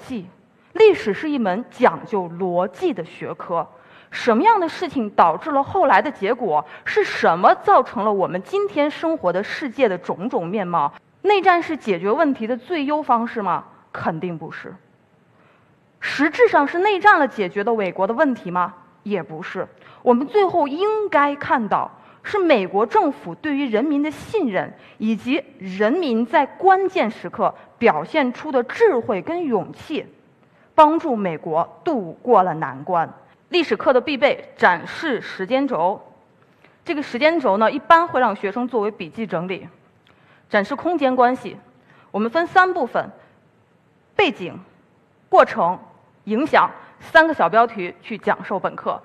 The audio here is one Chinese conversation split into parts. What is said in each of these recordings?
辑，历史是一门讲究逻辑的学科。什么样的事情导致了后来的结果？是什么造成了我们今天生活的世界的种种面貌？内战是解决问题的最优方式吗？肯定不是。实质上是内战了解决的美国的问题吗？也不是。我们最后应该看到，是美国政府对于人民的信任，以及人民在关键时刻表现出的智慧跟勇气，帮助美国度过了难关。历史课的必备，展示时间轴。这个时间轴呢，一般会让学生作为笔记整理。展示空间关系，我们分3部分：背景、过程、影响，3个小标题去讲授本课。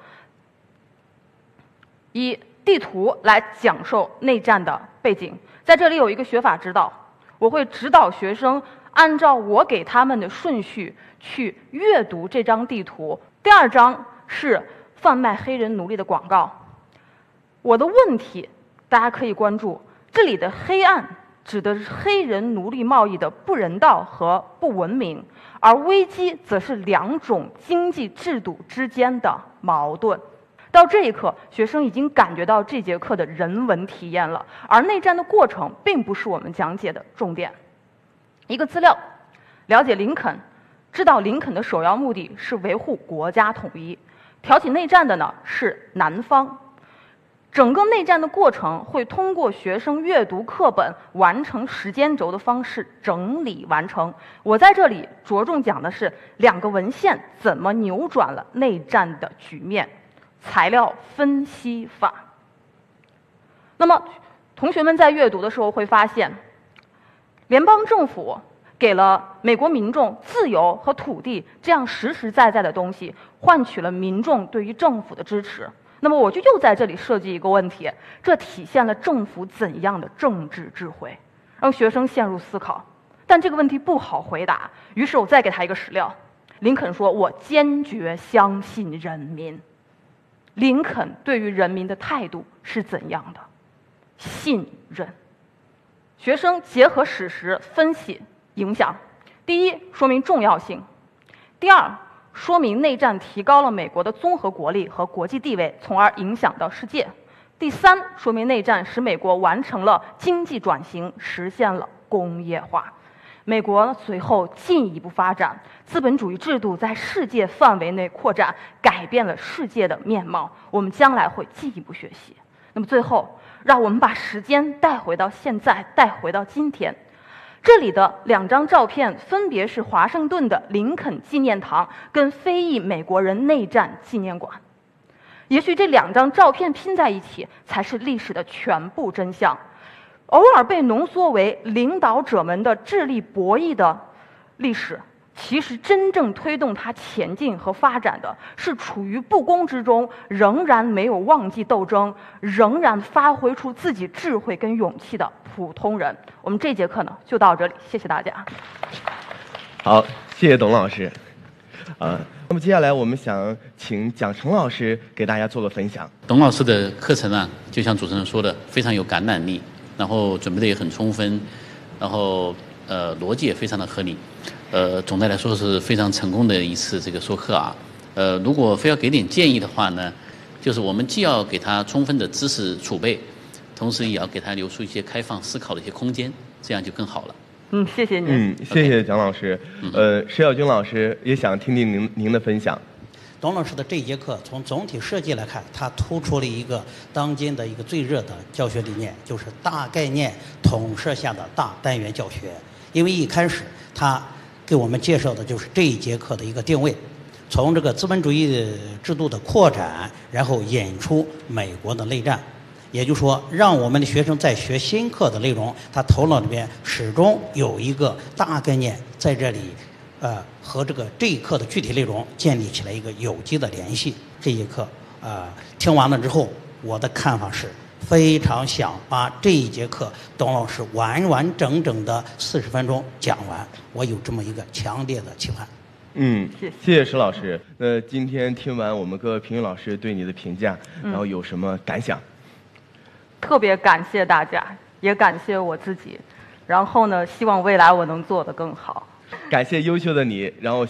以地图来讲授内战的背景，在这里有一个学法指导，我会指导学生按照我给他们的顺序去阅读这张地图。第2章是贩卖黑人奴隶的广告。我的问题大家可以关注，这里的黑暗指的是黑人奴隶贸易的不人道和不文明，而危机则是2种经济制度之间的矛盾。到这一刻，学生已经感觉到这节课的人文体验了，而内战的过程并不是我们讲解的重点。一个资料，了解林肯，知道林肯的首要目的是维护国家统一，挑起内战的呢是南方。整个内战的过程会通过学生阅读课本完成时间轴的方式整理完成。我在这里着重讲的是2个文献怎么扭转了内战的局面。材料分析法。那么，同学们在阅读的时候会发现，联邦政府给了美国民众自由和土地这样实实在在的东西，换取了民众对于政府的支持。那么，我就又在这里设计一个问题，这体现了政府怎样的政治智慧，让学生陷入思考。但这个问题不好回答，于是我再给他一个史料。林肯说：“我坚决相信人民。”林肯对于人民的态度是怎样的？信任。学生结合史实分析影响。第一，说明重要性；第2，说明内战提高了美国的综合国力和国际地位，从而影响到世界；第3，说明内战使美国完成了经济转型，实现了工业化。美国随后进一步发展，资本主义制度在世界范围内扩展，改变了世界的面貌。我们将来会进一步学习。那么最后，让我们把时间带回到现在，带回到今天。这里的2张照片分别是华盛顿的林肯纪念堂跟非裔美国人内战纪念馆。也许这2张照片拼在一起，才是历史的全部真相。偶尔被浓缩为领导者们的智力博弈的历史，其实真正推动它前进和发展的是处于不公之中，仍然没有忘记斗争，仍然发挥出自己智慧跟勇气的普通人。我们这节课呢就到这里，谢谢大家。 好，谢谢董老师。那么接下来我们想请蒋成老师给大家做个分享。 董老师的课程啊，就像主持人说的，非常有感染力。然后准备的也很充分，然后逻辑也非常的合理，总的来说是非常成功的一次这个说课啊。如果非要给点建议的话呢，就是我们既要给他充分的知识储备，同时也要给他留出一些开放思考的一些空间，这样就更好了。 谢谢您。 谢谢蒋老师。石小军老师也想听听您的分享。 董老师的这一节课，从总体设计来看，它突出了一个当今的一个最热的教学理念，就是大概念统摄下的大单元教学。因为一开始他给我们介绍的就是这一节课的一个定位，从这个资本主义制度的扩展，然后引出美国的内战。也就是说，让我们的学生在学新课的内容，他头脑里边始终有一个大概念在这里。和这一课的具体内容建立起来一个有机的联系。这一课听完了之后，我的看法是非常想把这一节课董老师完完整整的40分钟讲完，我有这么一个强烈的期盼。 谢谢石老师。那今天听完我们各位评委老师对你的评价，然后有什么感想？ 特别感谢大家，也感谢我自己。然后呢，希望未来我能做得更好。 感谢优秀的你，然后